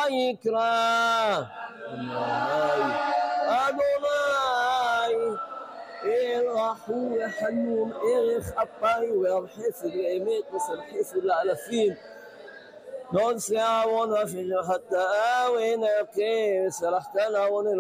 ויקרא אדוני אל רחום וחנון, ערך אפיים ורב חסד ואמת וסל חסד לאלפים, לא נשא עוון ואף חטאה ונקה וסלחת לעוון